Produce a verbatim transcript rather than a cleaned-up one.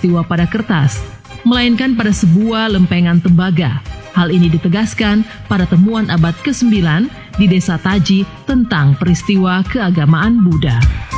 peristiwa pada kertas, melainkan pada sebuah lempengan tembaga. Hal ini ditegaskan pada temuan abad kesembilan di Desa Taji tentang peristiwa keagamaan Buddha.